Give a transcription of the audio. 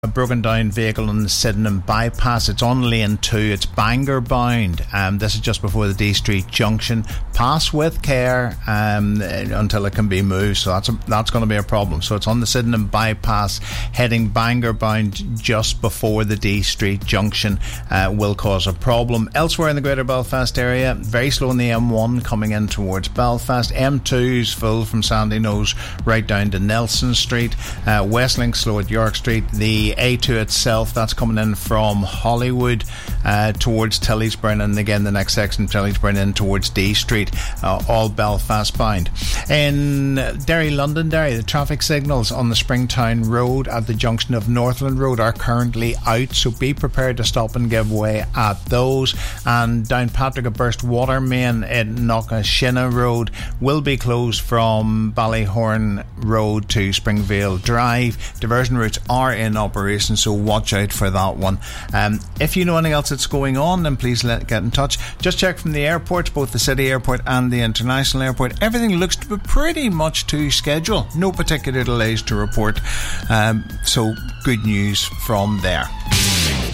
A broken down vehicle on the Sydenham bypass. It's on lane 2. It's Bangor bound. This is just before the D Street junction. Pass with care until it can be moved. So that's going to be a problem. So it's on the Sydenham bypass, heading Bangor bound just before the D Street junction. Will cause a problem. Elsewhere in the Greater Belfast area, very slow in the M1 coming in towards Belfast. M2's full from Sandy Knowes right down to Nelson Street. Westlink slow at York Street. The A2 itself, that's coming in from Hollywood towards Tillysburn, and again the next section Tillysburn in towards D Street, all Belfast bound. In Derry, Londonderry, the traffic signals on the Springtown Road at the junction of Northland Road are currently out, so be prepared to stop and give way at those. And Downpatrick, a burst water main in Knockashinna Road will be closed from Ballyhorn Road to Springvale Drive. Diversion routes are in operation, so watch out for that one. If you know anything else that's going on, then please get in touch. Just check from the airports, both the city airport and the international airport. Everything looks to be pretty much to schedule. No particular delays to report. So good news from there.